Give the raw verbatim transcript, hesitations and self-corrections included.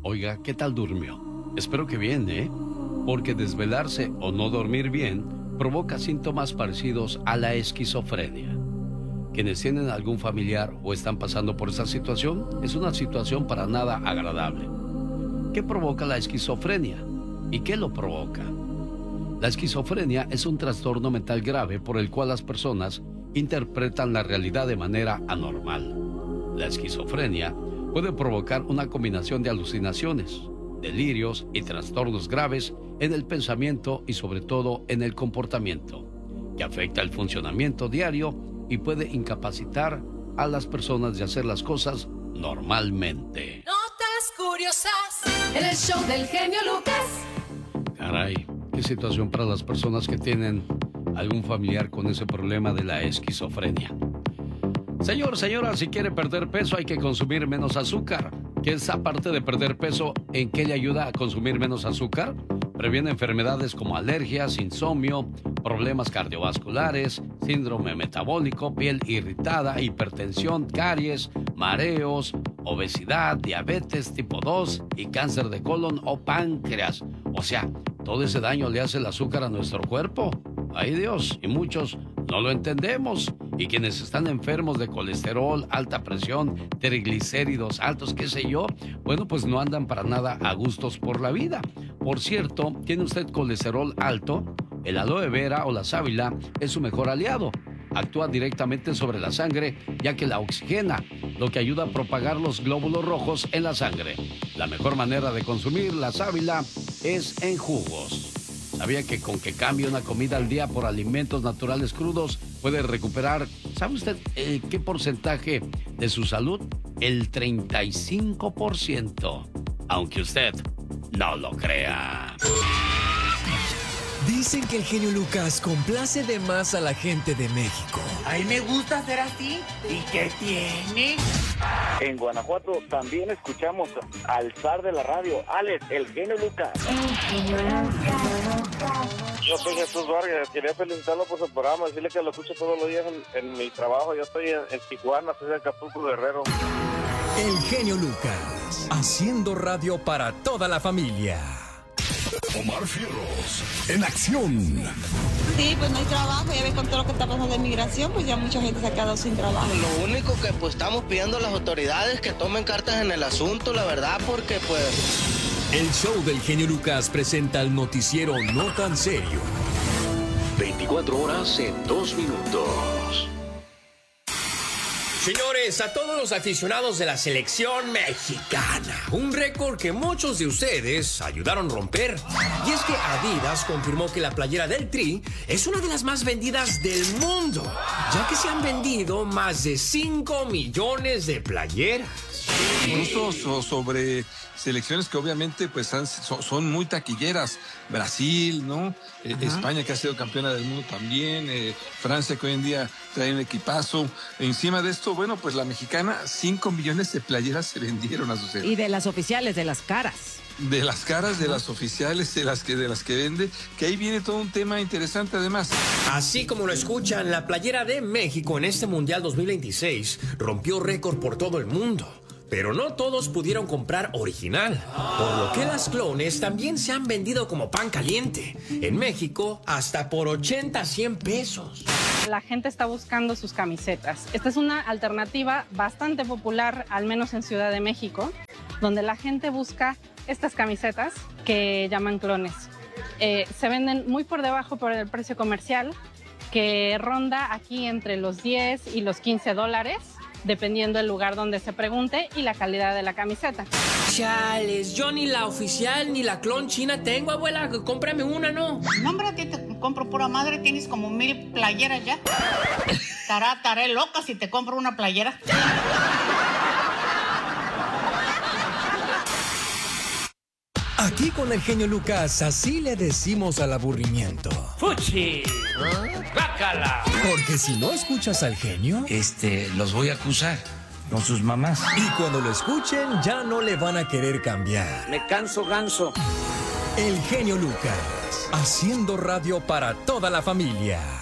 Oiga, ¿qué tal durmió? Espero que bien, ¿eh? Porque desvelarse o no dormir bien provoca síntomas parecidos a la esquizofrenia. Quienes tienen algún familiar o están pasando por esa situación, es una situación para nada agradable. ¿Qué provoca la esquizofrenia? ¿Y qué lo provoca? La esquizofrenia es un trastorno mental grave por el cual las personas interpretan la realidad de manera anormal. La esquizofrenia puede provocar una combinación de alucinaciones, delirios y trastornos graves en el pensamiento y sobre todo en el comportamiento, que afecta el funcionamiento diario y puede incapacitar a las personas de hacer las cosas normalmente. Notas curiosas en el show del genio Lucas. Caray, qué situación para las personas que tienen algún familiar con ese problema de la esquizofrenia. Señor, señora, si quiere perder peso hay que consumir menos azúcar. ¿Qué es aparte de perder peso? ¿En qué le ayuda a consumir menos azúcar? Previene enfermedades como alergias, insomnio, problemas cardiovasculares, síndrome metabólico, piel irritada, hipertensión, caries, mareos, obesidad, diabetes tipo dos y cáncer de colon o páncreas. O sea, todo ese daño le hace el azúcar a nuestro cuerpo. ¡Ay Dios! Y muchos no lo entendemos. Y quienes están enfermos de colesterol, alta presión, triglicéridos altos, qué sé yo, bueno, pues no andan para nada a gustos por la vida. Por cierto, ¿tiene usted colesterol alto? El aloe vera o la sábila es su mejor aliado. Actúa directamente sobre la sangre, ya que la oxigena, lo que ayuda a propagar los glóbulos rojos en la sangre. La mejor manera de consumir la sábila es en jugos. ¿Sabía que con que cambie una comida al día por alimentos naturales crudos puede recuperar, ¿sabe usted eh, qué porcentaje de su salud? El treinta y cinco por ciento. Aunque usted no lo crea. Dicen que el genio Lucas complace de más a la gente de México. A mí me gusta ser así. ¿Y qué tiene? En Guanajuato también escuchamos al zar de la radio, Alex, el genio Lucas. El genio Lucas. Yo soy Jesús Vargas, quería felicitarlo por su programa, decirle que lo escucho todos los días en, en mi trabajo. Yo estoy en, en Tijuana, soy de Acapulco, Guerrero. El genio Lucas, haciendo radio para toda la familia. Omar Fierros, en acción. Sí, pues no hay trabajo, ya ves con todo lo que está pasando de migración, pues ya mucha gente se ha quedado sin trabajo. Lo único que pues estamos pidiendo a las autoridades que tomen cartas en el asunto, la verdad, porque pues... El show del genio Lucas presenta el noticiero No Tan Serio. veinticuatro horas en dos minutos. Señores, a todos los aficionados de la selección mexicana, un récord que muchos de ustedes ayudaron a romper. Y es que Adidas confirmó que la playera del Tri es una de las más vendidas del mundo, ya que se han vendido más de cinco millones de playeras. Incluso so, sobre selecciones que obviamente pues han, so, son muy taquilleras. Brasil, ¿no? Eh, España, que ha sido campeona del mundo también. Eh, Francia, que hoy en día trae un equipazo. Encima de esto, bueno, pues la mexicana, cinco millones de playeras se vendieron a su. Y de las oficiales, de las caras. De las caras, de las oficiales, de las que, de las que vende, que ahí viene todo un tema interesante además. Así como lo escuchan, la playera de México en este Mundial dos mil veintiséis rompió récord por todo el mundo. Pero no todos pudieron comprar original, por lo que las clones también se han vendido como pan caliente. En México, hasta por ochenta, cien pesos. La gente está buscando sus camisetas. Esta es una alternativa bastante popular, al menos en Ciudad de México, donde la gente busca estas camisetas que llaman clones. Eh, se venden muy por debajo por el precio comercial, que ronda aquí entre los diez y los quince dólares. Dependiendo del lugar donde se pregunte y la calidad de la camiseta. Chales, yo ni la oficial ni la clon china tengo, abuela. Cómprame una, ¿no? No, hombre, a ti te compro pura madre. Tienes como mil playeras ya. Tará, taré loca si te compro una playera. Aquí con el genio Lucas, así le decimos al aburrimiento. ¡Fuchi! ¡Bácala! Porque si no escuchas al genio, Este, los voy a acusar con sus mamás. y cuando lo escuchen, ya no le van a querer cambiar. Me canso ganso. El genio Lucas, haciendo radio para toda la familia.